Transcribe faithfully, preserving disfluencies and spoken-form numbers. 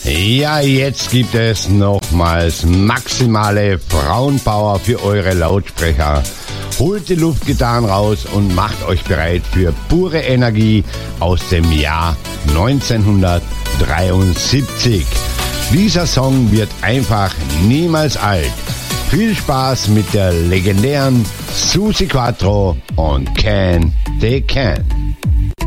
Ja, jetzt gibt es nochmals maximale Frauenpower für eure Lautsprecher. Holt die Luftgitarren raus und macht euch bereit für pure Energie aus dem Jahr neunzehnhundertdreiundsiebzig. Dieser Song wird einfach niemals alt. Viel Spaß mit der legendären Suzi Quatro und Can They Can.